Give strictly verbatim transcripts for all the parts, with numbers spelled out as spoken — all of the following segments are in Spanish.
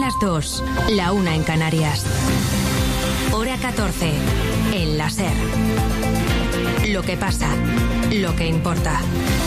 las dos, la una en Canarias. Hora catorce, en la SER. Lo que pasa, lo que importa.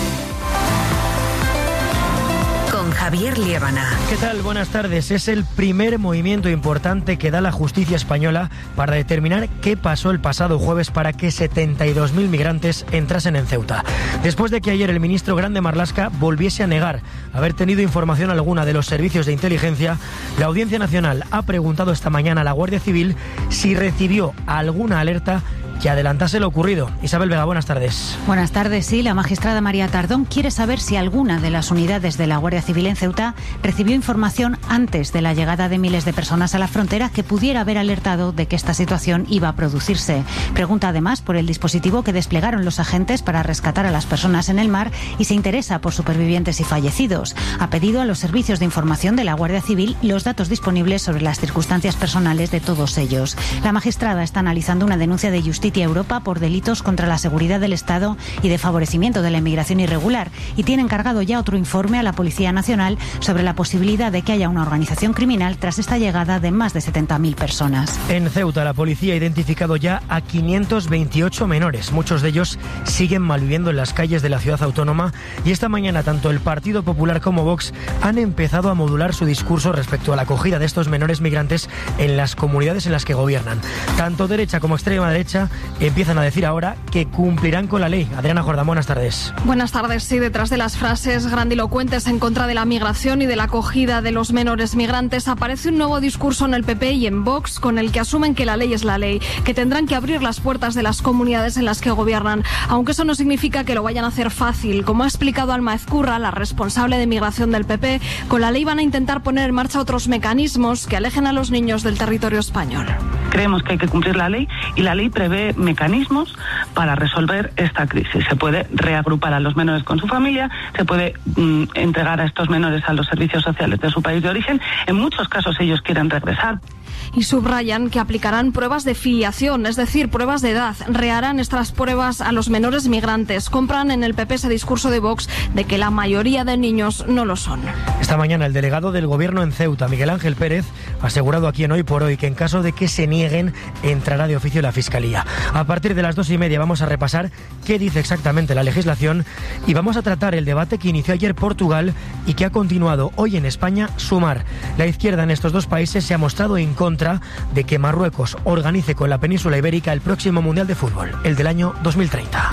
Con Javier Liébana. ¿Qué tal? Buenas tardes. Es el primer movimiento importante que da la justicia española para determinar qué pasó el pasado jueves para que setenta y dos mil migrantes entrasen en Ceuta. Después de que ayer el ministro Grande Marlaska volviese a negar haber tenido información alguna de los servicios de inteligencia, la Audiencia Nacional ha preguntado esta mañana a la Guardia Civil si recibió alguna alerta que adelantase lo ocurrido. Isabel Vega, buenas tardes. Buenas tardes, sí. La magistrada María Tardón quiere saber si alguna de las unidades de la Guardia Civil en Ceuta recibió información antes de la llegada de miles de personas a la frontera que pudiera haber alertado de que esta situación iba a producirse. Pregunta además por el dispositivo que desplegaron los agentes para rescatar a las personas en el mar y se interesa por supervivientes y fallecidos. Ha pedido a los servicios de información de la Guardia Civil los datos disponibles sobre las circunstancias personales de todos ellos. La magistrada está analizando una denuncia de Justicia Europa por delitos contra la seguridad del Estado y de favorecimiento de la inmigración irregular y tiene encargado ya otro informe a la Policía Nacional sobre la posibilidad de que haya una organización criminal tras esta llegada de más de setenta mil personas. En Ceuta la policía ha identificado ya a quinientos veintiocho menores. Muchos de ellos siguen malviviendo en las calles de la ciudad autónoma y esta mañana tanto el Partido Popular como Vox han empezado a modular su discurso respecto a la acogida de estos menores migrantes en las comunidades en las que gobiernan. Tanto derecha como extrema derecha empiezan a decir ahora que cumplirán con la ley. Adriana Jordán, buenas tardes. Buenas tardes. Sí, detrás de las frases grandilocuentes en contra de la migración y de la acogida de los menores migrantes aparece un nuevo discurso en el P P y en Vox con el que asumen que la ley es la ley, que tendrán que abrir las puertas de las comunidades en las que gobiernan, aunque eso no significa que lo vayan a hacer fácil. Como ha explicado Alma Ezcurra, la responsable de migración del P P, con la ley van a intentar poner en marcha otros mecanismos que alejen a los niños del territorio español. Creemos que hay que cumplir la ley y la ley prevé mecanismos para resolver esta crisis. Se puede reagrupar a los menores con su familia, se puede mm, entregar a estos menores a los servicios sociales de su país de origen. En muchos casos ellos quieren regresar. Y subrayan que aplicarán pruebas de filiación, es decir, pruebas de edad. Reharán estas pruebas a los menores migrantes. Compran en el P P ese discurso de Vox de que la mayoría de niños no lo son. Esta mañana el delegado del Gobierno en Ceuta, Miguel Ángel Pérez, ha asegurado aquí en Hoy por Hoy que en caso de que se nieguen, entrará de oficio la Fiscalía. A partir de las dos y media vamos a repasar qué dice exactamente la legislación y vamos a tratar el debate que inició ayer Portugal y que ha continuado hoy en España, Sumar. La izquierda en estos dos países se ha mostrado en contra de que Marruecos organice con la península ibérica el próximo Mundial de Fútbol, el del año dos mil treinta.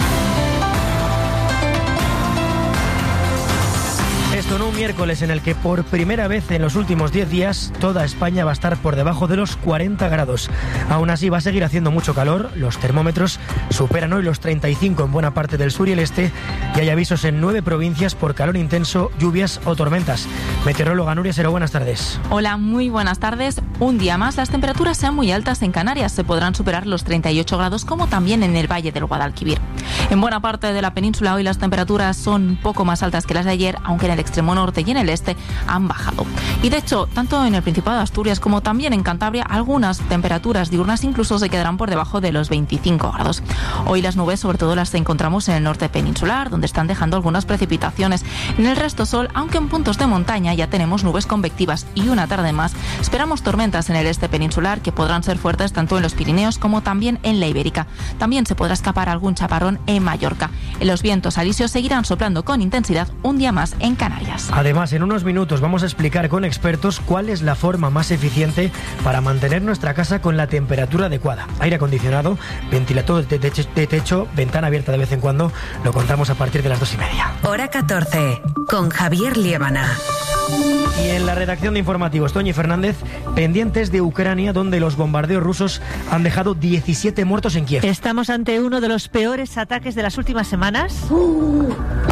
Esto en un miércoles en el que por primera vez en los últimos diez días toda España va a estar por debajo de los cuarenta grados. Aún así va a seguir haciendo mucho calor, los termómetros superan hoy los treinta y cinco en buena parte del sur y el este y hay avisos en nueve provincias por calor intenso, lluvias o tormentas. Meteoróloga Nuria Sero, buenas tardes. Hola, muy buenas tardes. Un día más las temperaturas sean muy altas en Canarias, se podrán superar los treinta y ocho grados como también en el Valle del Guadalquivir. En buena parte de la península hoy las temperaturas son poco más altas que las de ayer, aunque en el extremo norte y en el este han bajado. Y de hecho, tanto en el Principado de Asturias como también en Cantabria, algunas temperaturas diurnas incluso se quedarán por debajo de los veinticinco grados. Hoy las nubes sobre todo las encontramos en el norte peninsular, donde están dejando algunas precipitaciones. En el resto sol, aunque en puntos de montaña ya tenemos nubes convectivas y una tarde más, esperamos tormentas en el este peninsular que podrán ser fuertes tanto en los Pirineos como también en la Ibérica. También se podrá escapar algún chaparrón en Mallorca. Los vientos alisios seguirán soplando con intensidad un día más en Canarias. Además, en unos minutos vamos a explicar con expertos cuál es la forma más eficiente para mantener nuestra casa con la temperatura adecuada. Aire acondicionado, ventilador de techo, de techo, ventana abierta de vez en cuando. Lo contamos a partir de las dos y media. Hora catorce, con Javier Liébana. Y en la redacción de informativos, Toñi Fernández, pendientes de Ucrania, donde los bombardeos rusos han dejado diecisiete muertos en Kiev. Estamos ante uno de los peores ataques de las últimas semanas. Uh.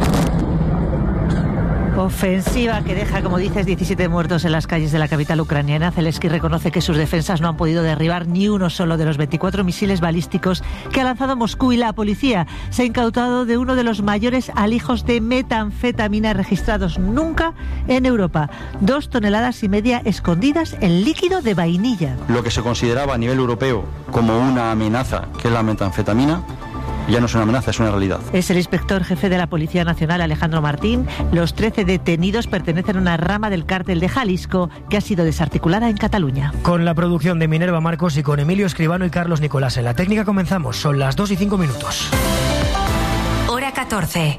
Ofensiva que deja, como dices, diecisiete muertos en las calles de la capital ucraniana. Zelensky reconoce que sus defensas no han podido derribar ni uno solo de los veinticuatro misiles balísticos que ha lanzado Moscú, y la policía se ha incautado de uno de los mayores alijos de metanfetamina registrados nunca en Europa. Dos toneladas y media escondidas en líquido de vainilla. Lo que se consideraba a nivel europeo como una amenaza, que es la metanfetamina, ya no es una amenaza, es una realidad. Es el inspector jefe de la Policía Nacional, Alejandro Martín. Los trece detenidos pertenecen a una rama del cártel de Jalisco que ha sido desarticulada en Cataluña. Con la producción de Minerva Marcos y con Emilio Escribano y Carlos Nicolás en la técnica comenzamos. Son las dos y cinco minutos. Hora catorce.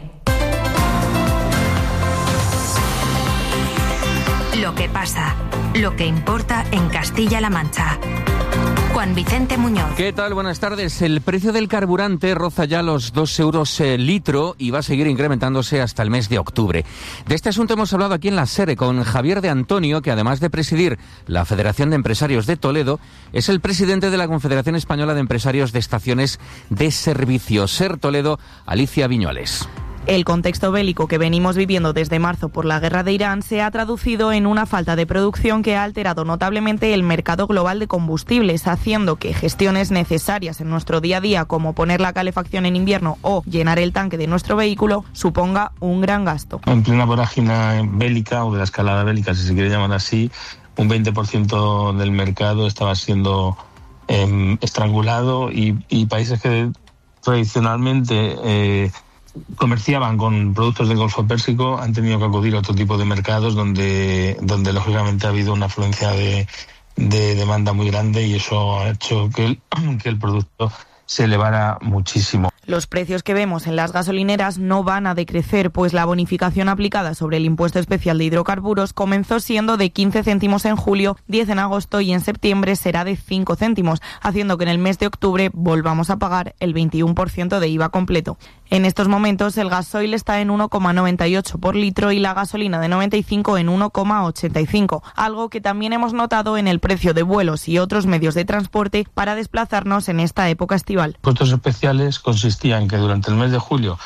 Lo que pasa, lo que importa en Castilla-La Mancha. Juan Vicente Muñoz. ¿Qué tal? Buenas tardes. El precio del carburante roza ya los dos euros el litro y va a seguir incrementándose hasta el mes de octubre. De este asunto hemos hablado aquí en la SER con Javier de Antonio, que además de presidir la Federación de Empresarios de Toledo, es el presidente de la Confederación Española de Empresarios de Estaciones de Servicio. SER Toledo, Alicia Viñuales. El contexto bélico que venimos viviendo desde marzo por la guerra de Irán se ha traducido en una falta de producción que ha alterado notablemente el mercado global de combustibles, haciendo que gestiones necesarias en nuestro día a día, como poner la calefacción en invierno o llenar el tanque de nuestro vehículo, suponga un gran gasto. En plena vorágine bélica, o de la escalada bélica, si se quiere llamar así, un veinte por ciento del mercado estaba siendo eh, estrangulado y, y países que tradicionalmente Eh, comerciaban con productos del Golfo Pérsico han tenido que acudir a otro tipo de mercados donde, donde lógicamente ha habido una afluencia de, de demanda muy grande y eso ha hecho que el, que el producto se elevara muchísimo. Los precios que vemos en las gasolineras no van a decrecer, pues la bonificación aplicada sobre el impuesto especial de hidrocarburos comenzó siendo de quince céntimos en julio, diez en agosto y en septiembre será de cinco céntimos, haciendo que en el mes de octubre volvamos a pagar el veintiuno por ciento de I V A completo. En estos momentos el gasoil está en uno coma noventa y ocho por litro y la gasolina de noventa y cinco en uno coma ochenta y cinco, algo que también hemos notado en el precio de vuelos y otros medios de transporte para desplazarnos en esta época estival. Impuestos especiales consisten en que durante el mes de julio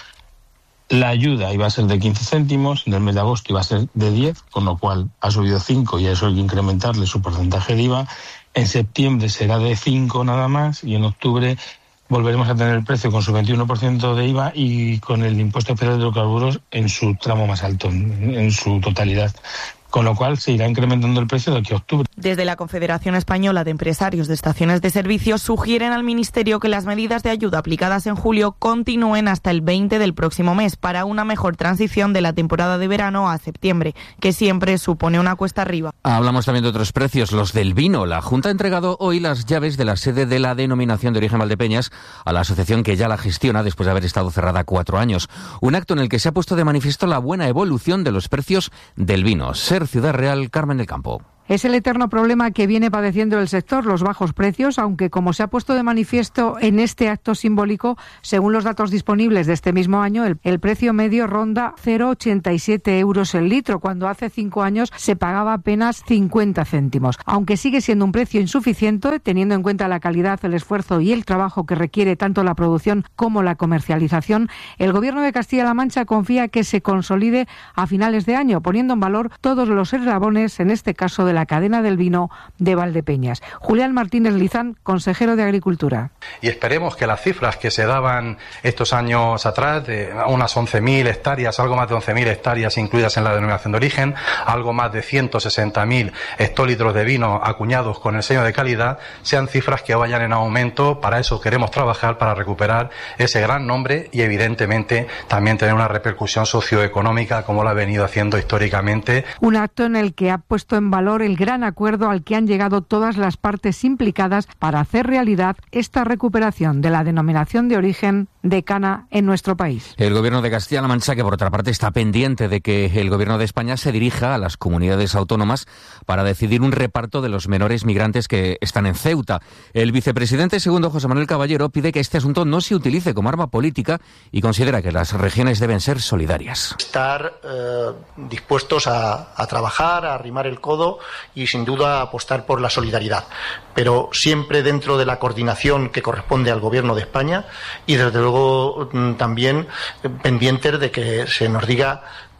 la ayuda iba a ser de quince céntimos, en el mes de agosto iba a ser de diez, con lo cual ha subido cinco y a eso hay que incrementarle su porcentaje de I V A. En septiembre será de cinco nada más y en octubre volveremos a tener el precio con su veintiuno por ciento de I V A y con el impuesto especial de hidrocarburos en su tramo más alto, en, en su totalidad. Con lo cual se irá incrementando el precio de aquí a octubre. Desde la Confederación Española de Empresarios de Estaciones de Servicio sugieren al Ministerio que las medidas de ayuda aplicadas en julio continúen hasta el veinte del próximo mes para una mejor transición de la temporada de verano a septiembre, que siempre supone una cuesta arriba. Hablamos también de otros precios, los del vino. La Junta ha entregado hoy las llaves de la sede de la Denominación de Origen Valdepeñas a la asociación que ya la gestiona después de haber estado cerrada cuatro años. Un acto en el que se ha puesto de manifiesto la buena evolución de los precios del vino. SER Ciudad Real, Carmen del Campo. Es el eterno problema que viene padeciendo el sector, los bajos precios, aunque como se ha puesto de manifiesto en este acto simbólico, según los datos disponibles de este mismo año, el, el precio medio ronda cero coma ochenta y siete euros el litro, cuando hace cinco años se pagaba apenas cincuenta céntimos. Aunque sigue siendo un precio insuficiente, teniendo en cuenta la calidad, el esfuerzo y el trabajo que requiere tanto la producción como la comercialización, el Gobierno de Castilla-La Mancha confía que se consolide a finales de año, poniendo en valor todos los eslabones, en este caso de la cadena del vino de Valdepeñas. Julián Martínez Lizán, consejero de Agricultura. Y esperemos que las cifras que se daban estos años atrás, de unas once mil hectáreas, algo más de once mil hectáreas incluidas en la denominación de origen, algo más de ciento sesenta mil hectolitros de vino acuñados con el sello de calidad, sean cifras que vayan en aumento. Para eso queremos trabajar, para recuperar ese gran nombre y evidentemente también tener una repercusión socioeconómica como lo ha venido haciendo históricamente. Un acto en el que ha puesto en valor el gran acuerdo al que han llegado todas las partes implicadas para hacer realidad esta recuperación de la denominación de origen de cana en nuestro país. El Gobierno de Castilla-La Mancha, que por otra parte está pendiente de que el Gobierno de España se dirija a las comunidades autónomas para decidir un reparto de los menores migrantes que están en Ceuta. El vicepresidente segundo, José Manuel Caballero, pide que este asunto no se utilice como arma política y considera que las regiones deben ser solidarias. Estar eh, dispuestos a, a trabajar, a arrimar el codo y sin duda apostar por la solidaridad, pero siempre dentro de la coordinación que corresponde al Gobierno de España y desde luego también pendientes de que se nos diga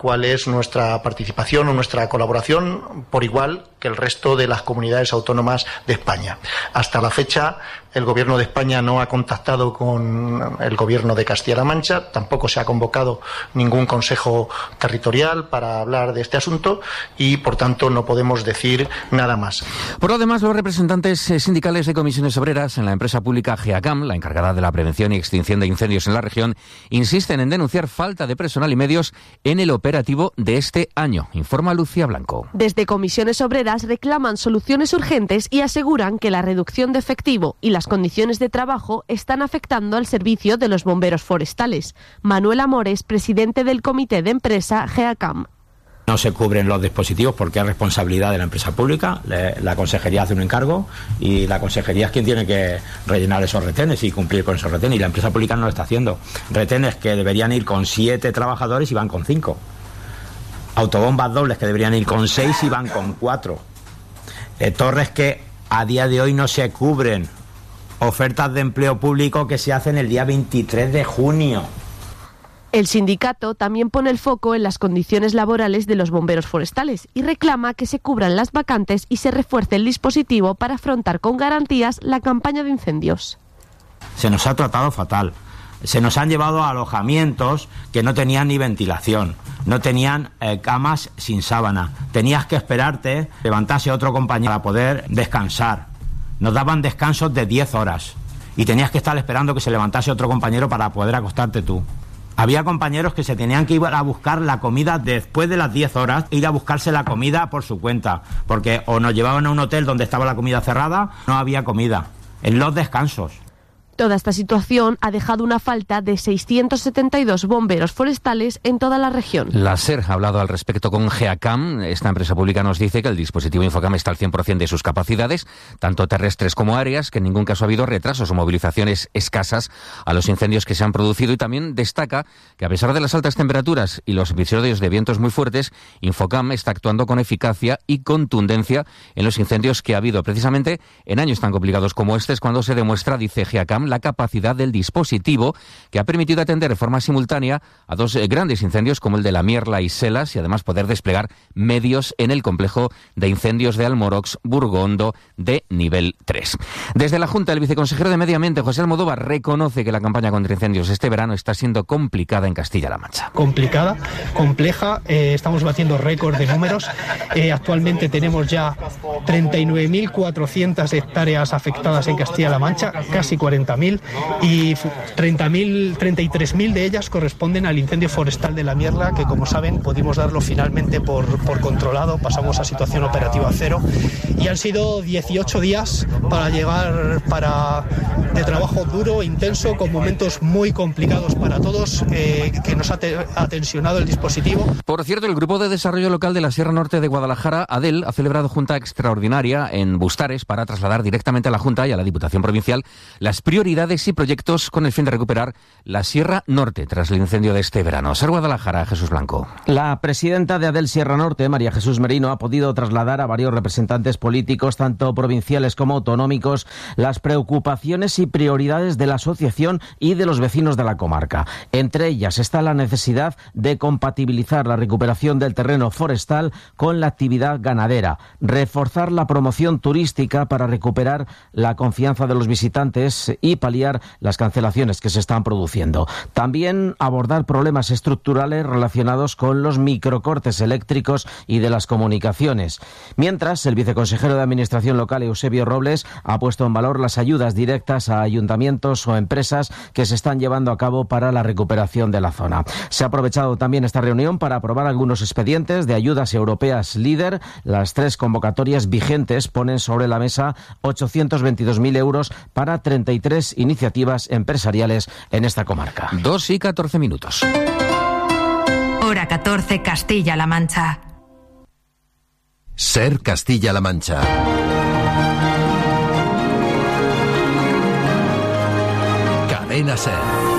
cuál es nuestra participación o nuestra colaboración por igual que el resto de las comunidades autónomas de España. Hasta la fecha, el Gobierno de España no ha contactado con el Gobierno de Castilla-La Mancha, tampoco se ha convocado ningún consejo territorial para hablar de este asunto y, por tanto, no podemos decir nada más. Por lo demás, los representantes sindicales de comisiones obreras en la empresa pública GEACAM, la encargada de la prevención y extinción de incendios en la región, insisten en denunciar falta de personal y medios en el operativo de este año. Informa Lucía Blanco. Desde comisiones obreras reclaman soluciones urgentes y aseguran que la reducción de efectivo y las condiciones de trabajo están afectando al servicio de los bomberos forestales. Manuel Amores, presidente del comité de empresa GEACAM. No se cubren los dispositivos porque es responsabilidad de la empresa pública. La consejería hace un encargo y la consejería es quien tiene que rellenar esos retenes y cumplir con esos retenes, y la empresa pública no lo está haciendo. Retenes que deberían ir con siete trabajadores y van con cinco. Autobombas dobles que deberían ir con seis y van con cuatro. Eh, torres que a día de hoy no se cubren. Ofertas de empleo público que se hacen el día veintitrés de junio. El sindicato también pone el foco en las condiciones laborales de los bomberos forestales y reclama que se cubran las vacantes y se refuerce el dispositivo para afrontar con garantías la campaña de incendios. Se nos ha tratado fatal. Se nos han llevado a alojamientos que no tenían ni ventilación, no tenían eh, camas sin sábana. Tenías que esperarte, levantase otro compañero para poder descansar. Nos daban descansos de diez horas y tenías que estar esperando que se levantase otro compañero para poder acostarte tú. Había compañeros que se tenían que ir a buscar la comida después de las diez horas, ir a buscarse la comida por su cuenta, porque o nos llevaban a un hotel donde estaba la comida cerrada, no había comida, en los descansos. Toda esta situación ha dejado una falta de seiscientos setenta y dos bomberos forestales en toda la región. La SER ha hablado al respecto con GEACAM. Esta empresa pública nos dice que el dispositivo Infocam está al cien por ciento de sus capacidades, tanto terrestres como aéreas, que en ningún caso ha habido retrasos o movilizaciones escasas a los incendios que se han producido, y también destaca que a pesar de las altas temperaturas y los episodios de vientos muy fuertes, Infocam está actuando con eficacia y contundencia en los incendios que ha habido. Precisamente en años tan complicados como este es cuando se demuestra, dice GEACAM, la capacidad del dispositivo, que ha permitido atender de forma simultánea a dos grandes incendios como el de la Mierla y Selas, y además poder desplegar medios en el complejo de incendios de Almorox, Burgondo, de nivel tres. Desde la Junta, el viceconsejero de Medio Ambiente, José Almodóvar, reconoce que la campaña contra incendios este verano está siendo complicada en Castilla-La Mancha. Complicada, compleja, eh, estamos batiendo récord de números. Eh, actualmente tenemos ya treinta y nueve mil cuatrocientas hectáreas afectadas en Castilla-La Mancha, casi cuarenta mil, y treinta mil, treinta y tres mil de ellas corresponden al incendio forestal de la Mierla, que, como saben, pudimos darlo finalmente por, por controlado, pasamos a situación operativa cero, y han sido dieciocho días para llegar para de trabajo duro, intenso, con momentos muy complicados para todos, eh, que nos ha, te, ha tensionado el dispositivo. Por cierto, el Grupo de Desarrollo Local de la Sierra Norte de Guadalajara, ADEL, ha celebrado junta extraordinaria en Bustares para trasladar directamente a la Junta y a la Diputación Provincial las prioridades y proyectos con el fin de recuperar la Sierra Norte tras el incendio de este verano. Ser Guadalajara, Jesús Blanco. La presidenta de ADEL Sierra Norte, María Jesús Merino, ha podido trasladar a varios representantes políticos, tanto provinciales como autonómicos, las preocupaciones y prioridades de la asociación y de los vecinos de la comarca. Entre ellas está la necesidad de compatibilizar la recuperación del terreno forestal con la actividad ganadera, reforzar la promoción turística para recuperar la confianza de los visitantes y paliar las cancelaciones que se están produciendo. También abordar problemas estructurales relacionados con los microcortes eléctricos y de las comunicaciones. Mientras, el viceconsejero de Administración Local, Eusebio Robles, ha puesto en valor las ayudas directas a ayuntamientos o empresas que se están llevando a cabo para la recuperación de la zona. Se ha aprovechado también esta reunión para aprobar algunos expedientes de ayudas europeas LEADER. Las tres convocatorias vigentes ponen sobre la mesa ochocientos veintidós mil euros para treinta y tres iniciativas empresariales en esta comarca. Dos y catorce minutos. Hora catorce, Castilla-La Mancha. Ser Castilla-La Mancha. Cadena Ser.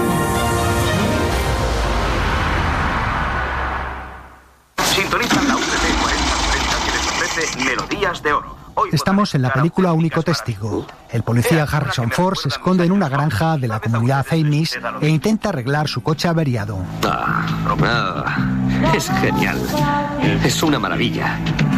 Sintonizan la U T C cuarenta cuarenta que les ofrece Melodías de Oro. Estamos en la película Único Testigo. El policía Harrison Ford se esconde en una granja de la comunidad Amish e intenta arreglar su coche averiado. Ah, no nada. Es genial. Es una maravilla.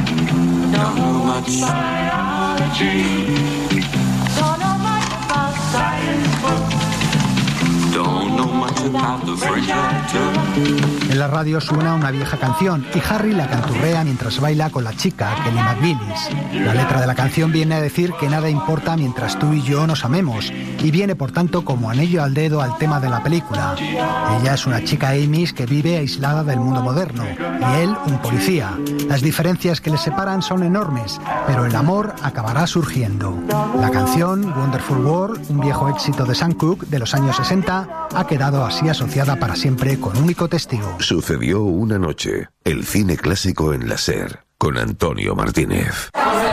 En la radio suena una vieja canción y Harry la canturrea mientras baila con la chica, Kelly McGillis. La letra de la canción viene a decir que nada importa mientras tú y yo nos amemos y viene por tanto como anillo al dedo al tema de la película. Ella es una chica Amish que vive aislada del mundo moderno y él un policía. Las diferencias que les separan son enormes, pero el amor acabará surgiendo. La canción Wonderful World, un viejo éxito de Sam Cooke de los años sesenta, ha quedado así asociada para siempre con único testigo. Sucedió una noche, el cine clásico en la SER, con Antonio Martínez.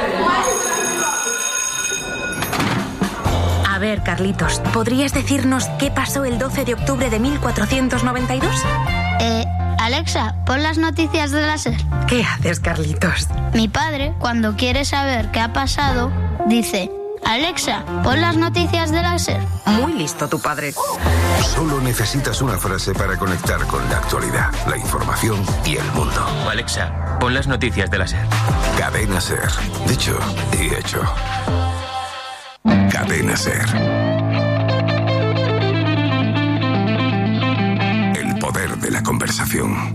A ver, Carlitos, ¿podrías decirnos qué pasó el doce de octubre de mil cuatrocientos noventa y dos? Eh, Alexa, pon las noticias de la SER. ¿Qué haces, Carlitos? Mi padre, cuando quiere saber qué ha pasado, dice: Alexa, pon las noticias de la SER. Muy listo tu padre. Solo necesitas una frase para conectar con la actualidad, la información y el mundo. Alexa, pon las noticias de la SER. Cadena SER. Dicho y hecho. Cadena SER. El poder de la conversación.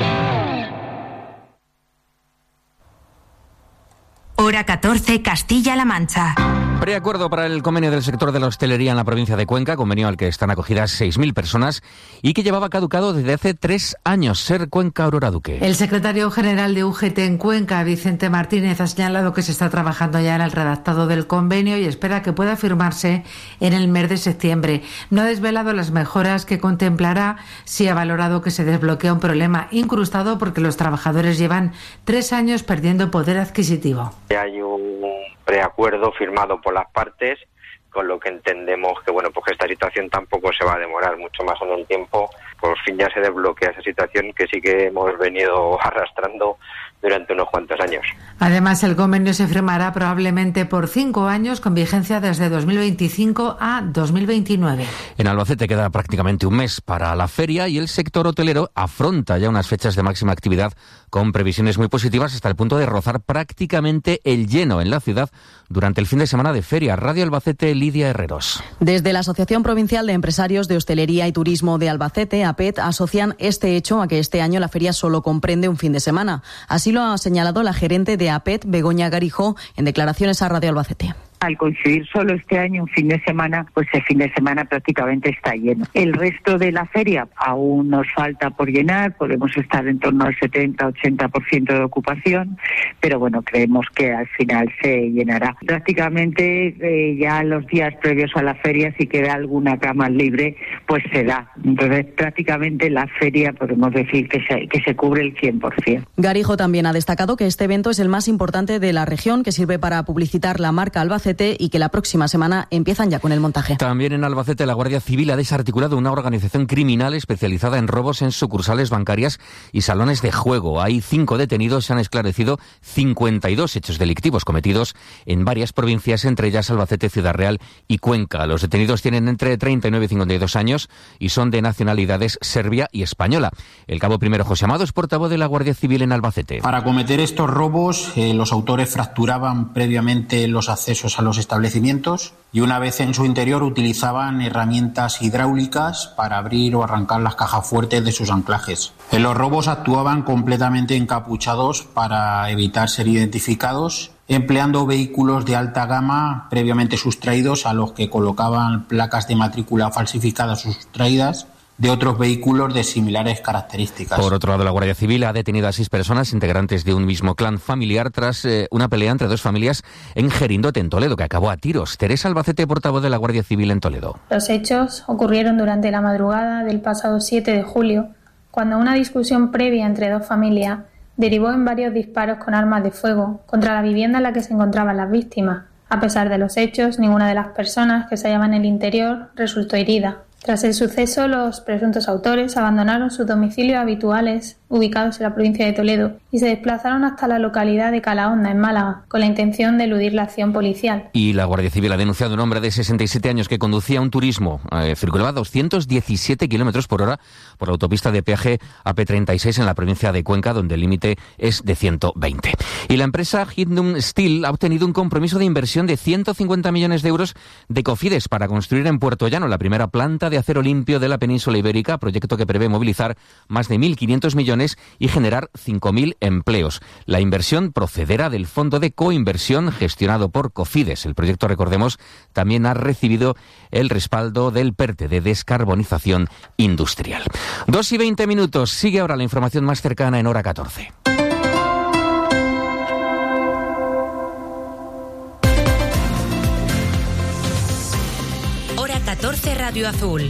Hora catorce, Castilla-La Mancha. Preacuerdo para el convenio del sector de la hostelería en la provincia de Cuenca, convenio al que están acogidas seis mil personas y que llevaba caducado desde hace tres años. SER Cuenca, Aurora Duque. El secretario general de U G T en Cuenca, Vicente Martínez, ha señalado que se está trabajando ya en el redactado del convenio y espera que pueda firmarse en el mes de septiembre. No ha desvelado las mejoras que contemplará, sí ha valorado que se desbloquea un problema incrustado porque los trabajadores llevan tres años perdiendo poder adquisitivo. Hay un preacuerdo firmado por las partes, con lo que entendemos que bueno, pues que esta situación tampoco se va a demorar mucho más en el tiempo. Por fin ya se desbloquea esa situación que sí que hemos venido arrastrando durante unos cuantos años. Además, el convenio se firmará probablemente por cinco años, con vigencia desde dos mil veinticinco a dos mil veintinueve. En Albacete queda prácticamente un mes para la feria y el sector hotelero afronta ya unas fechas de máxima actividad con previsiones muy positivas hasta el punto de rozar prácticamente el lleno en la ciudad durante el fin de semana de feria. Radio Albacete, Lidia Herreros. Desde la Asociación Provincial de Empresarios de Hostelería y Turismo de Albacete, A P E T, asocian este hecho a que este año la feria solo comprende un fin de semana. Así lo ha señalado la gerente de A P E T, Begoña Garijo, en declaraciones a Radio Albacete. Al coincidir solo este año un fin de semana, pues el fin de semana prácticamente está lleno. El resto de la feria aún nos falta por llenar, podemos estar en torno al setenta a ochenta por ciento de ocupación, pero bueno, creemos que al final se llenará. Prácticamente eh, ya los días previos a la feria, si queda alguna cama libre, pues se da. Entonces prácticamente la feria podemos decir que se, que se cubre el cien por ciento. Garijo también ha destacado que este evento es el más importante de la región, que sirve para publicitar la marca Albacete y que la próxima semana empiezan ya con el montaje. También en Albacete la Guardia Civil ha desarticulado una organización criminal especializada en robos en sucursales bancarias y salones de juego. Hay cinco detenidos, se han esclarecido cincuenta y dos hechos delictivos cometidos en varias provincias, entre ellas Albacete, Ciudad Real y Cuenca. Los detenidos tienen entre treinta y nueve y cincuenta y dos años y son de nacionalidades serbia y española. El cabo primero José Amado es portavoz de la Guardia Civil en Albacete. Para cometer estos robos, eh, los autores fracturaban previamente los accesos a los establecimientos y una vez en su interior utilizaban herramientas hidráulicas para abrir o arrancar las cajas fuertes de sus anclajes. En los robos actuaban completamente encapuchados para evitar ser identificados, empleando vehículos de alta gama previamente sustraídos a los que colocaban placas de matrícula falsificadas o sustraídas de otros vehículos de similares características. Por otro lado, la Guardia Civil ha detenido a seis personas integrantes de un mismo clan familiar tras eh, una pelea entre dos familias en Gerindote, en Toledo, que acabó a tiros. Teresa Albacete, portavoz de la Guardia Civil en Toledo. Los hechos ocurrieron durante la madrugada del pasado siete de julio, cuando una discusión previa entre dos familias derivó en varios disparos con armas de fuego contra la vivienda en la que se encontraban las víctimas. A pesar de los hechos, ninguna de las personas que se hallaban en el interior resultó herida. Tras el suceso, los presuntos autores abandonaron sus domicilios habituales, ubicados en la provincia de Toledo, y se desplazaron hasta la localidad de Calahonda, en Málaga, con la intención de eludir la acción policial. Y la Guardia Civil ha denunciado a un hombre de sesenta y siete años que conducía un turismo, eh, circulaba a doscientos diecisiete kilómetros por hora por la autopista de peaje A P treinta y seis en la provincia de Cuenca, donde el límite es de ciento veinte. Y la empresa Hindum Steel ha obtenido un compromiso de inversión de ciento cincuenta millones de euros de Cofides para construir en Puerto Llano la primera planta de acero limpio de la península ibérica, proyecto que prevé movilizar más de mil quinientos millones y generar cinco mil empleos. La inversión procederá del Fondo de Coinversión gestionado por Cofides. El proyecto, recordemos, también ha recibido el respaldo del PERTE de descarbonización industrial. Dos y veinte minutos. Sigue ahora la información más cercana en hora catorce. Hora catorce, Radio Azul.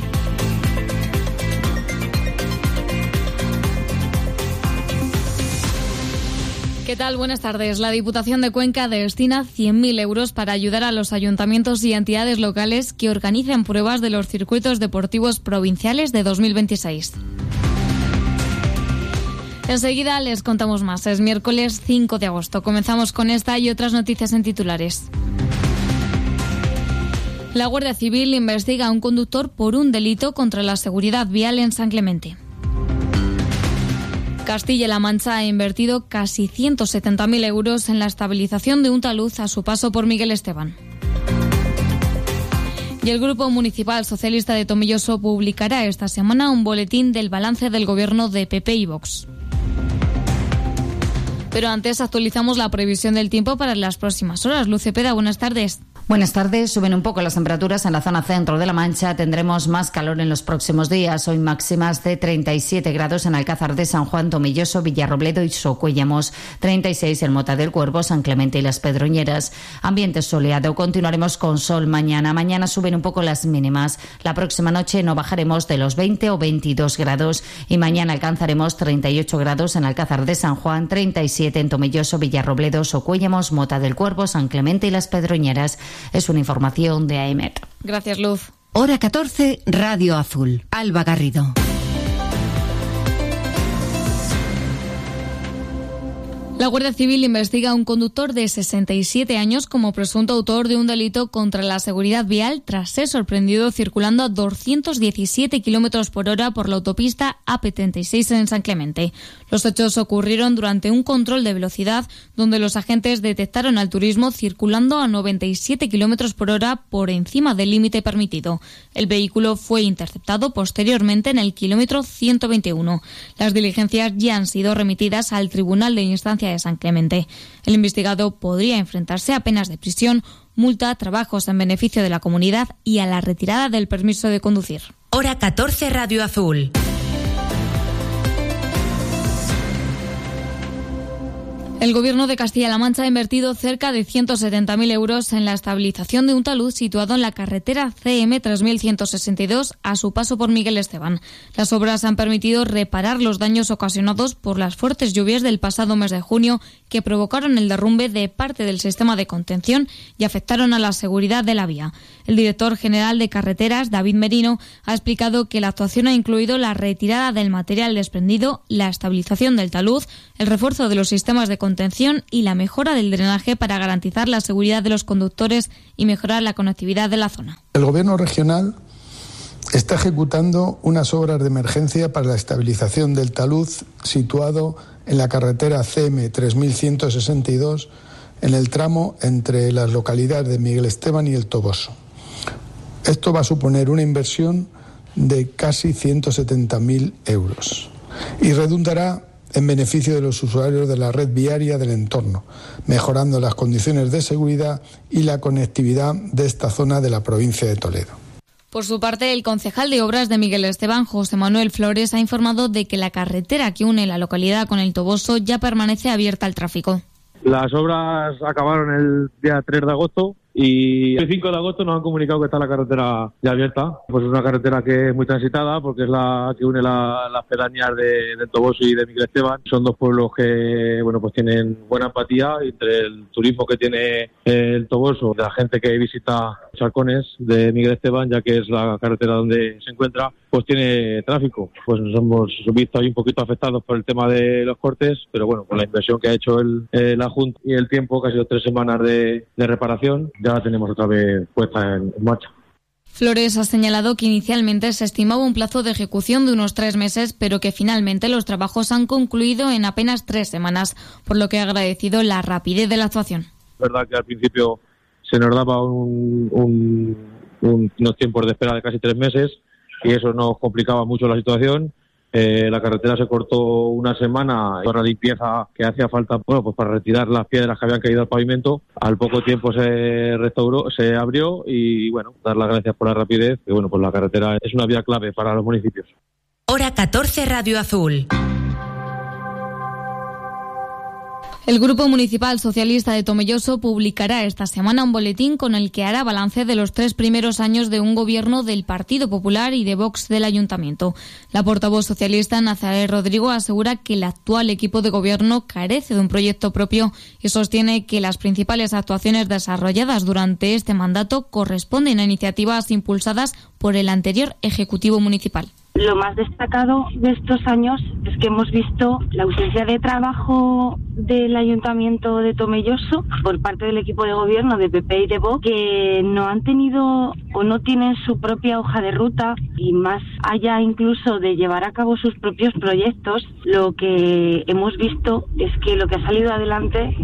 ¿Qué tal? Buenas tardes. La Diputación de Cuenca destina cien mil euros para ayudar a los ayuntamientos y entidades locales que organicen pruebas de los circuitos deportivos provinciales de dos mil veintiséis. Enseguida les contamos más. Es miércoles cinco de agosto. Comenzamos con esta y otras noticias en titulares. La Guardia Civil investiga a un conductor por un delito contra la seguridad vial en San Clemente. Castilla-La Mancha ha invertido casi ciento setenta mil euros en la estabilización de un talud a su paso por Miguel Esteban. Y el Grupo Municipal Socialista de Tomelloso publicará esta semana un boletín del balance del gobierno de P P y Vox. Pero antes actualizamos la previsión del tiempo para las próximas horas. Luz Cepeda, buenas tardes. Buenas tardes. Suben un poco las temperaturas en la zona centro de La Mancha. Tendremos más calor en los próximos días. Hoy máximas de treinta y siete grados en Alcázar de San Juan, Tomelloso, Villarrobledo y Socuéllamos. treinta y seis en Mota del Cuervo, San Clemente y Las Pedroñeras. Ambiente soleado. Continuaremos con sol mañana. Mañana suben un poco las mínimas. La próxima noche no bajaremos de los veinte o veintidós grados. Y mañana alcanzaremos treinta y ocho grados en Alcázar de San Juan, treinta y siete en Tomelloso, Villarrobledo, Socuéllamos, Mota del Cuervo, San Clemente y Las Pedroñeras. Es una información de A E M E T. Gracias, Luz. Hora catorce, Radio Azul. Alba Garrido. La Guardia Civil investiga a un conductor de sesenta y siete años como presunto autor de un delito contra la seguridad vial tras ser sorprendido circulando a doscientos diecisiete kilómetros por hora por la autopista A P treinta y seis en San Clemente. Los hechos ocurrieron durante un control de velocidad donde los agentes detectaron al turismo circulando a noventa y siete kilómetros por hora por encima del límite permitido. El vehículo fue interceptado posteriormente en el kilómetro ciento veintiuno. Las diligencias ya han sido remitidas al Tribunal de Instancia de San Clemente. El investigado podría enfrentarse a penas de prisión, multa, trabajos en beneficio de la comunidad y a la retirada del permiso de conducir. Hora catorce, Radio Azul. El Gobierno de Castilla-La Mancha ha invertido cerca de ciento setenta mil euros en la estabilización de un talud situado en la carretera C M tres mil ciento sesenta y dos a su paso por Miguel Esteban. Las obras han permitido reparar los daños ocasionados por las fuertes lluvias del pasado mes de junio que provocaron el derrumbe de parte del sistema de contención y afectaron a la seguridad de la vía. El director general de Carreteras, David Merino, ha explicado que la actuación ha incluido la retirada del material desprendido, la estabilización del talud, el refuerzo de los sistemas de contención y la mejora del drenaje para garantizar la seguridad de los conductores y mejorar la conectividad de la zona. El Gobierno regional está ejecutando unas obras de emergencia para la estabilización del talud situado en la carretera C M tres mil ciento sesenta y dos en el tramo entre las localidades de Miguel Esteban y El Toboso. Esto va a suponer una inversión de casi ciento setenta mil euros y redundará en beneficio de los usuarios de la red viaria del entorno, mejorando las condiciones de seguridad y la conectividad de esta zona de la provincia de Toledo. Por su parte, el concejal de Obras de Miguel Esteban, José Manuel Flores, ha informado de que la carretera que une la localidad con El Toboso ya permanece abierta al tráfico. Las obras acabaron el día tres de agosto y el cinco de agosto nos han comunicado que está la carretera ya abierta. Pues es una carretera que es muy transitada porque es la que une la, las pedanías de, de Toboso y de Miguel Esteban. Son dos pueblos que, bueno, pues tienen buena empatía entre el turismo que tiene el Toboso, de la gente que visita Charcones de Miguel Esteban, ya que es la carretera donde se encuentra, pues tiene tráfico. Pues nos hemos visto ahí un poquito afectados por el tema de los cortes, pero bueno, con la inversión que ha hecho el, eh, la Junta y el tiempo, que ha sido tres semanas de, de reparación, ya la tenemos otra vez puesta en, en marcha. Flores ha señalado que inicialmente se estimaba un plazo de ejecución de unos tres meses, pero que finalmente los trabajos han concluido en apenas tres semanas, por lo que ha agradecido la rapidez de la actuación. Es verdad que al principio se nos daba un, un, un, unos tiempos de espera de casi tres meses y eso nos complicaba mucho la situación. Eh, la carretera se cortó una semana por la limpieza que hacía falta, bueno, pues para retirar las piedras que habían caído al pavimento. Al poco tiempo se restauró, se abrió y bueno, dar las gracias por la rapidez, que bueno, pues la carretera es una vía clave para los municipios. Hora catorce, Radio Azul. El Grupo Municipal Socialista de Tomelloso publicará esta semana un boletín con el que hará balance de los tres primeros años de un gobierno del Partido Popular y de Vox del Ayuntamiento. La portavoz socialista Nazaret Rodrigo asegura que el actual equipo de gobierno carece de un proyecto propio y sostiene que las principales actuaciones desarrolladas durante este mandato corresponden a iniciativas impulsadas por el anterior Ejecutivo Municipal. Lo más destacado de estos años es que hemos visto la ausencia de trabajo del Ayuntamiento de Tomelloso por parte del equipo de gobierno de P P y de Vox, que no han tenido o no tienen su propia hoja de ruta y más allá incluso de llevar a cabo sus propios proyectos. Lo que hemos visto es que lo que ha salido adelante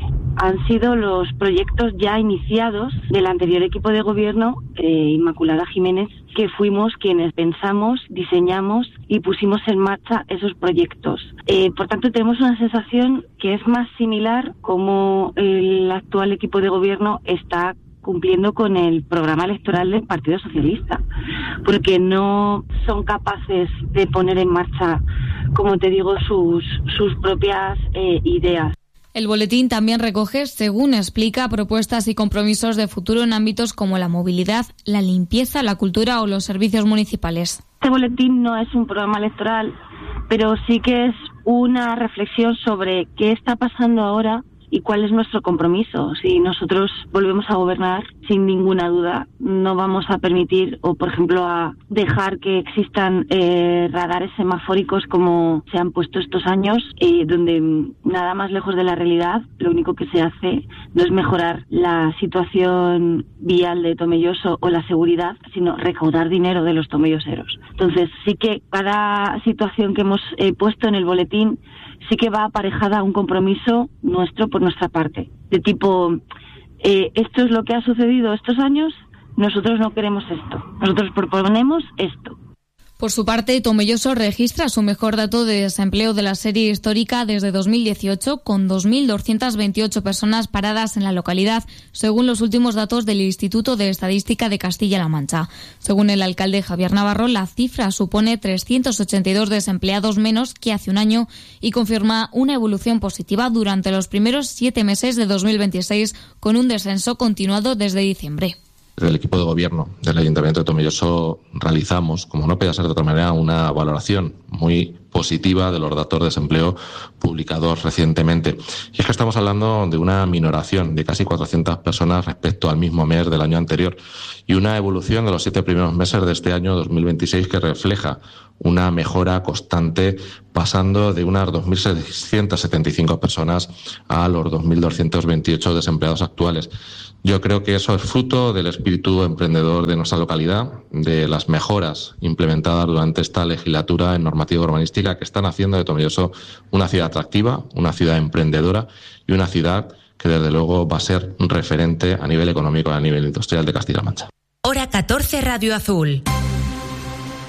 han sido los proyectos ya iniciados del anterior equipo de gobierno, eh, Inmaculada Jiménez, que fuimos quienes pensamos, diseñamos y pusimos en marcha esos proyectos. Eh, por tanto, tenemos una sensación que es más similar como el actual equipo de gobierno está cumpliendo con el programa electoral del Partido Socialista, porque no son capaces de poner en marcha, como te digo, sus, sus propias eh, ideas. El boletín también recoge, según explica, propuestas y compromisos de futuro en ámbitos como la movilidad, la limpieza, la cultura o los servicios municipales. Este boletín no es un programa electoral, pero sí que es una reflexión sobre qué está pasando ahora y cuál es nuestro compromiso. Si nosotros volvemos a gobernar, sin ninguna duda, no vamos a permitir, o por ejemplo a dejar que existan eh, radares semafóricos como se han puesto estos años, eh, donde nada más lejos de la realidad, lo único que se hace no es mejorar la situación vial de Tomelloso o la seguridad, sino recaudar dinero de los tomelloseros. Entonces sí que cada situación que hemos eh, puesto en el boletín sí que va aparejada a un compromiso nuestro por nuestra parte, de tipo, eh, esto es lo que ha sucedido estos años, nosotros no queremos esto, nosotros proponemos esto. Por su parte, Tomelloso registra su mejor dato de desempleo de la serie histórica desde dos mil dieciocho, con dos mil doscientas veintiocho personas paradas en la localidad, según los últimos datos del Instituto de Estadística de Castilla-La Mancha. Según el alcalde Javier Navarro, la cifra supone trescientos ochenta y dos desempleados menos que hace un año y confirma una evolución positiva durante los primeros siete meses de dos mil veintiséis, con un descenso continuado desde diciembre. Desde el equipo de gobierno del Ayuntamiento de Tomelloso realizamos, como no podía ser de otra manera, una valoración muy positiva de los datos de desempleo publicados recientemente. Y es que estamos hablando de una minoración de casi cuatrocientas personas respecto al mismo mes del año anterior y una evolución de los siete primeros meses de este año dos mil veintiséis que refleja una mejora constante, pasando de unas dos mil seiscientas setenta y cinco personas a los dos mil doscientos veintiocho desempleados actuales. Yo creo que eso es fruto del espíritu emprendedor de nuestra localidad, de las mejoras implementadas durante esta legislatura en normativa urbanística que están haciendo de Tomelloso una ciudad atractiva, una ciudad emprendedora y una ciudad que desde luego va a ser un referente a nivel económico y a nivel industrial de Castilla-La Mancha. Hora catorce, Radio Azul.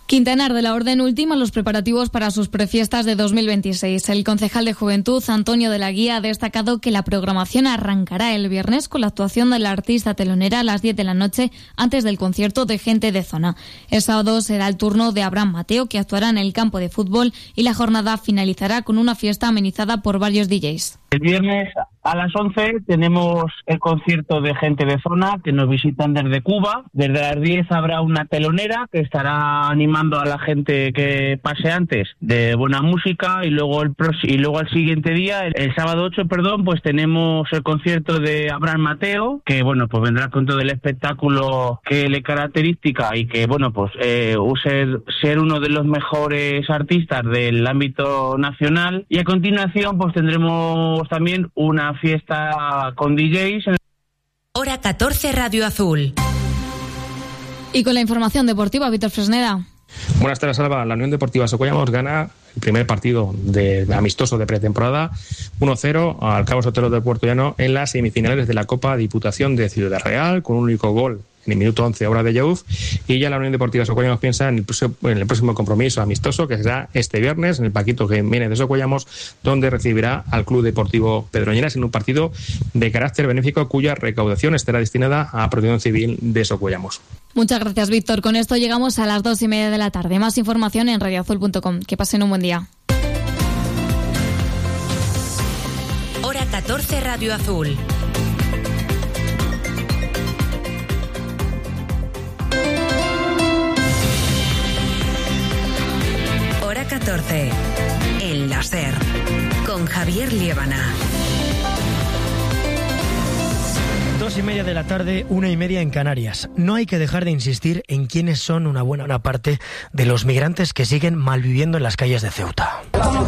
Quintanar de la Orden ultima los preparativos para sus prefiestas de dos mil veintiséis. El concejal de Juventud, Antonio de la Guía, ha destacado que la programación arrancará el viernes con la actuación de la artista telonera a las diez de la noche antes del concierto de Gente de Zona. El sábado será el turno de Abraham Mateo, que actuará en el campo de fútbol, y la jornada finalizará con una fiesta amenizada por varios D Js. El viernes a las once tenemos el concierto de Gente de Zona, que nos visitan desde Cuba. Desde las diez habrá una telonera que estará animando a la gente que pase antes de buena música, y luego el pros- y luego al siguiente día, el, el sábado ocho, perdón, pues tenemos el concierto de Abraham Mateo, que bueno, pues vendrá con todo el espectáculo que le caracteriza y que bueno, pues eh, ser, ser uno de los mejores artistas del ámbito nacional. Y a continuación pues tendremos también una fiesta con D Js. Hora catorce, Radio Azul. Y con la información deportiva, Víctor Fresneda. Buenas tardes, Alba. La Unión Deportiva Socuellamos gana el primer partido de amistoso de pretemporada uno cero al Cabo Sotero del Puerto Llano en las semifinales de la Copa Diputación de Ciudad Real, con un único gol en el minuto once, obra de Yauf, y ya la Unión Deportiva Socuellamos piensa en el, en el próximo compromiso amistoso, que será este viernes en el Paquito Jiménez de Socuellamos, donde recibirá al Club Deportivo Pedroñeras en un partido de carácter benéfico cuya recaudación estará destinada a Protección Civil de Socuellamos. Muchas gracias, Víctor. Con esto llegamos a las dos y media de la tarde. Más información en radio azul punto com. Que pasen un buen día. Hora catorce, Radio Azul. Hora catorce. El láser. Con Javier Liébana. Dos y media de la tarde, una y media en Canarias. No hay que dejar de insistir en quiénes son una buena una parte de los migrantes que siguen malviviendo en las calles de Ceuta.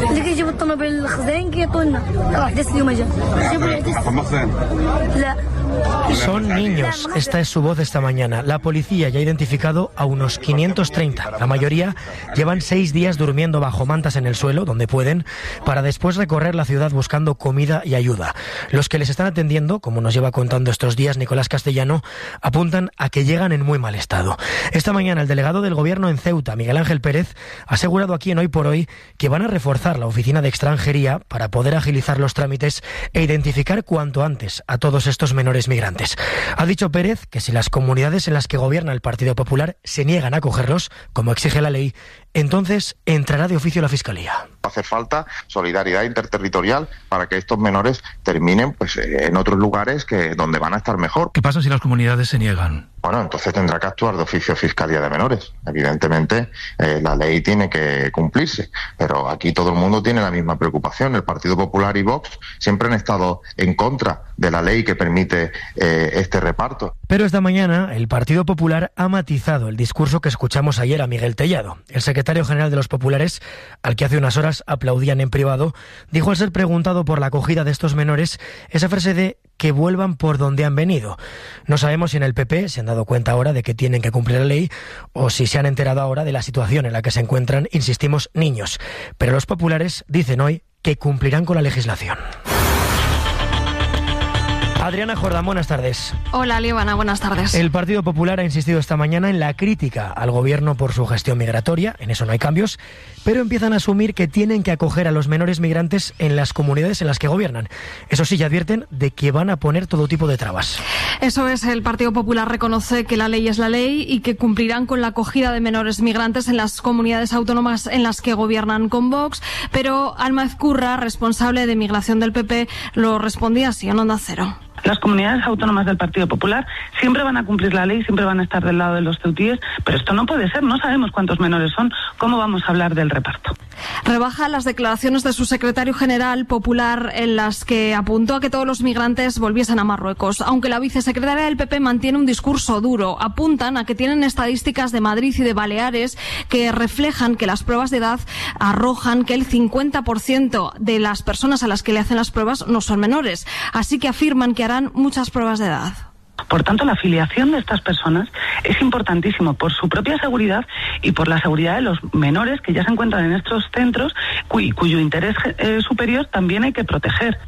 Son niños. Esta es su voz esta mañana. La policía ya ha identificado a unos quinientos treinta. La mayoría llevan seis días durmiendo bajo mantas en el suelo, donde pueden, para después recorrer la ciudad buscando comida y ayuda. Los que les están atendiendo, como nos lleva contando estos días Nicolás Castellano, apuntan a que llegan en muy mal estado. Esta mañana el delegado del Gobierno en Ceuta, Miguel Ángel Pérez, ha asegurado aquí en Hoy por Hoy que van a reforzar la oficina de extranjería para poder agilizar los trámites e identificar cuanto antes a todos estos menores migrantes. Ha dicho Pérez que si las comunidades en las que gobierna el Partido Popular se niegan a acogerlos, como exige la ley, entonces entrará de oficio la Fiscalía. Hace falta solidaridad interterritorial para que estos menores terminen pues en otros lugares que donde van a estar mejor. ¿Qué pasa si las comunidades se niegan? Bueno, entonces tendrá que actuar de oficio Fiscalía de Menores. Evidentemente, eh, la ley tiene que cumplirse, pero aquí todo el mundo tiene la misma preocupación. El Partido Popular y Vox siempre han estado en contra de la ley que permite eh, este reparto. Pero esta mañana el Partido Popular ha matizado el discurso que escuchamos ayer a Miguel Tellado. El secretario general de los populares, al que hace unas horas aplaudían en privado, dijo al ser preguntado por la acogida de estos menores esa frase de que vuelvan por donde han venido. No sabemos si en el P P se han dado cuenta ahora de que tienen que cumplir la ley o si se han enterado ahora de la situación en la que se encuentran, insistimos, niños. Pero los populares dicen hoy que cumplirán con la legislación. Adriana Jordán, buenas tardes. Hola, Líbana, buenas tardes. El Partido Popular ha insistido esta mañana en la crítica al gobierno por su gestión migratoria, en eso no hay cambios, pero empiezan a asumir que tienen que acoger a los menores migrantes en las comunidades en las que gobiernan. Eso sí, ya advierten de que van a poner todo tipo de trabas. Eso es, el Partido Popular reconoce que la ley es la ley y que cumplirán con la acogida de menores migrantes en las comunidades autónomas en las que gobiernan con Vox, pero Alma Ezcurra, responsable de migración del P P, lo respondía así en Onda Cero. Las comunidades autónomas del Partido Popular siempre van a cumplir la ley, siempre van a estar del lado de los ceutíes, pero esto no puede ser, no sabemos cuántos menores son, ¿cómo vamos a hablar del reparto? Rebaja las declaraciones de su secretario general popular en las que apuntó a que todos los migrantes volviesen a Marruecos. Aunque la vicesecretaria del P P mantiene un discurso duro, apuntan a que tienen estadísticas de Madrid y de Baleares que reflejan que las pruebas de edad arrojan que el cincuenta por ciento de las personas a las que le hacen las pruebas no son menores. Así que afirman que harán muchas pruebas de edad. Por tanto, la afiliación de estas personas es importantísimo por su propia seguridad y por la seguridad de los menores que ya se encuentran en estos centros cuy, cuyo interés eh, superior también hay que proteger.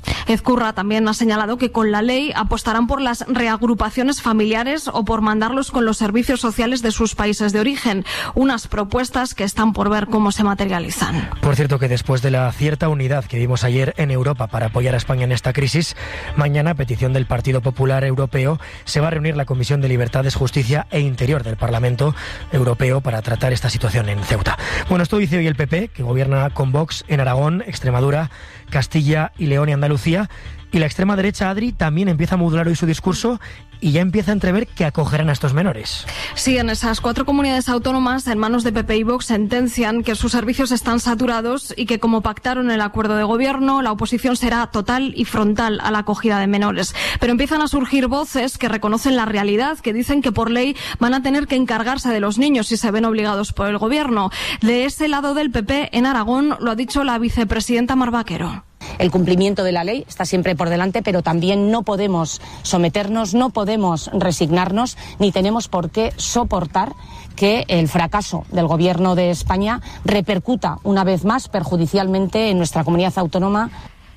Ezcurra también ha señalado que con la ley apostarán por las reagrupaciones familiares o por mandarlos con los servicios sociales de sus países de origen, unas propuestas que están por ver cómo se materializan. Por cierto, que después de la cierta unidad que vimos ayer en Europa para apoyar a España en esta crisis, mañana, a petición del Partido Popular Europeo, se va a reunir la Comisión de Libertades, Justicia e Interior del Parlamento Europeo para tratar esta situación en Ceuta. Bueno, esto dice hoy el P P, que gobierna con Vox en Aragón, Extremadura, Castilla y León y Andalucía, y la extrema derecha, Adri, también empieza a modular hoy su discurso y ya empieza a entrever que acogerán a estos menores. Sí, en esas cuatro comunidades autónomas, en manos de P P y Vox, sentencian que sus servicios están saturados y que, como pactaron el acuerdo de gobierno, la oposición será total y frontal a la acogida de menores. Pero empiezan a surgir voces que reconocen la realidad, que dicen que por ley van a tener que encargarse de los niños si se ven obligados por el gobierno. De ese lado del P P, en Aragón, lo ha dicho la vicepresidenta Mar Vaquero. El cumplimiento de la ley está siempre por delante, pero también no podemos someternos, no podemos resignarnos, ni tenemos por qué soportar que el fracaso del Gobierno de España repercuta una vez más perjudicialmente en nuestra comunidad autónoma.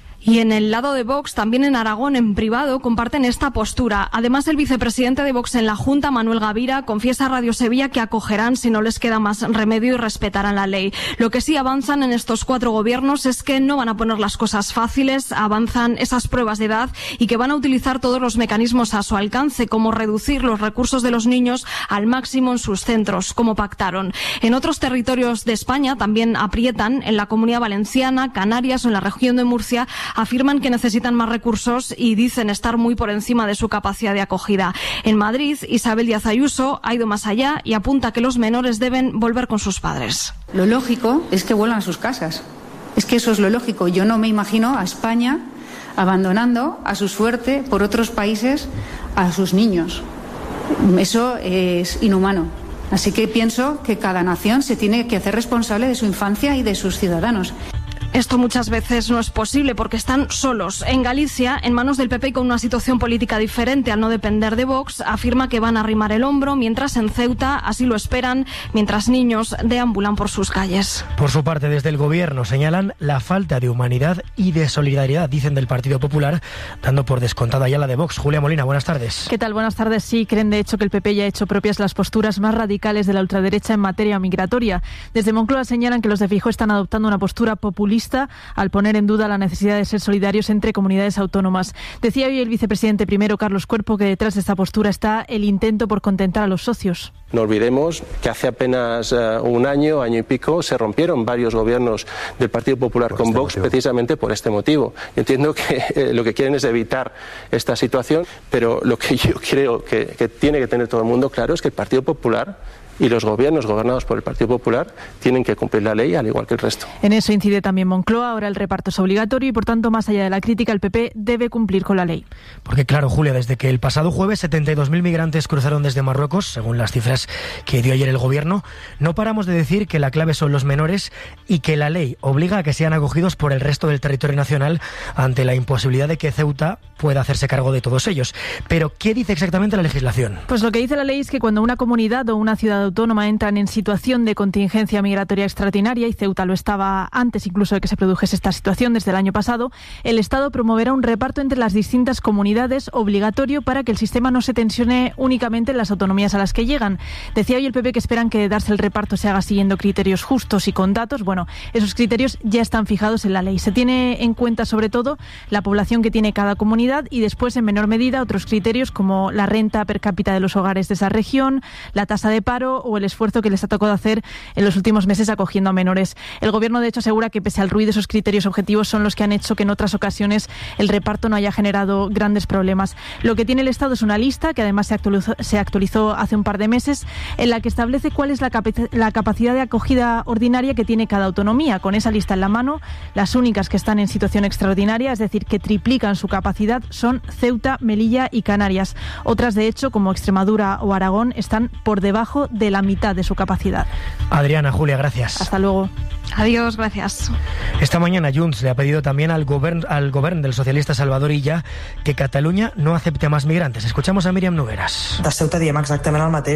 Y en el lado de Vox, también en Aragón, en privado, comparten esta postura. Además, el vicepresidente de Vox en la Junta, Manuel Gavira, confiesa a Radio Sevilla que acogerán si no les queda más remedio y respetarán la ley. Lo que sí avanzan en estos cuatro gobiernos es que no van a poner las cosas fáciles, avanzan esas pruebas de edad y que van a utilizar todos los mecanismos a su alcance, como reducir los recursos de los niños al máximo en sus centros, como pactaron. En otros territorios de España también aprietan, en la Comunidad Valenciana, Canarias o en la región de Murcia, afirman que necesitan más recursos y dicen estar muy por encima de su capacidad de acogida. En Madrid, Isabel Díaz Ayuso ha ido más allá y apunta que los menores deben volver con sus padres. Lo lógico es que vuelvan a sus casas. Es que eso es lo lógico. Yo no me imagino a España abandonando a su suerte por otros países a sus niños. Eso es inhumano. Así que pienso que cada nación se tiene que hacer responsable de su infancia y de sus ciudadanos. Esto muchas veces no es posible porque están solos. En Galicia, en manos del P P y con una situación política diferente al no depender de Vox, afirma que van a arrimar el hombro, mientras en Ceuta así lo esperan, mientras niños deambulan por sus calles. Por su parte, desde el gobierno señalan la falta de humanidad y de solidaridad, dicen del Partido Popular, dando por descontada ya la de Vox. Julia Molina, buenas tardes. ¿Qué tal? Buenas tardes. Sí, creen de hecho que el P P ya ha hecho propias las posturas más radicales de la ultraderecha en materia migratoria. Desde Moncloa señalan que los de Feijóo están adoptando una postura populista al poner en duda la necesidad de ser solidarios entre comunidades autónomas. Decía hoy el vicepresidente primero, Carlos Cuerpo, que detrás de esta postura está el intento por contentar a los socios. No olvidemos que hace apenas uh, un año, año y pico, se rompieron varios gobiernos del Partido Popular por con este Vox motivo. Precisamente por este motivo. Entiendo que eh, lo que quieren es evitar esta situación, pero lo que yo creo que, que tiene que tener todo el mundo claro es que el Partido Popular y los gobiernos gobernados por el Partido Popular tienen que cumplir la ley al igual que el resto. En eso incide también Moncloa. Ahora el reparto es obligatorio y, por tanto, más allá de la crítica, el P P debe cumplir con la ley. Porque, claro, Julia, desde que el pasado jueves setenta y dos mil migrantes cruzaron desde Marruecos, según las cifras que dio ayer el gobierno, no paramos de decir que la clave son los menores y que la ley obliga a que sean acogidos por el resto del territorio nacional ante la imposibilidad de que Ceuta pueda hacerse cargo de todos ellos. Pero, ¿qué dice exactamente la legislación? Pues lo que dice la ley es que cuando una comunidad o una ciudad autónoma entran en situación de contingencia migratoria extraordinaria, y Ceuta lo estaba antes incluso de que se produjese esta situación desde el año pasado, el Estado promoverá un reparto entre las distintas comunidades obligatorio para que el sistema no se tensione únicamente en las autonomías a las que llegan. Decía hoy el P P que esperan que darse el reparto se haga siguiendo criterios justos y con datos. Bueno, esos criterios ya están fijados en la ley. Se tiene en cuenta sobre todo la población que tiene cada comunidad y después en menor medida otros criterios como la renta per cápita de los hogares de esa región, la tasa de paro o el esfuerzo que les ha tocado hacer en los últimos meses acogiendo a menores. El Gobierno, de hecho, asegura que pese al ruido, esos criterios objetivos son los que han hecho que en otras ocasiones el reparto no haya generado grandes problemas. Lo que tiene el Estado es una lista que además se actualizó, se actualizó hace un par de meses, en la que establece cuál es la, capac- la capacidad de acogida ordinaria que tiene cada autonomía. Con esa lista en la mano, las únicas que están en situación extraordinaria, es decir, que triplican su capacidad, son Ceuta, Melilla y Canarias. Otras, de hecho, como Extremadura o Aragón, están por debajo de la mitad de su capacidad. Adriana, Julia, gracias. Hasta luego. Adiós, gracias. Esta mañana Junts le ha pedido también al govern, al govern del socialista Salvador Illa que Catalunya no acepte más migrantes. Escuchamos a Míriam Nogueras. De Ceuta diem exactament el mateix.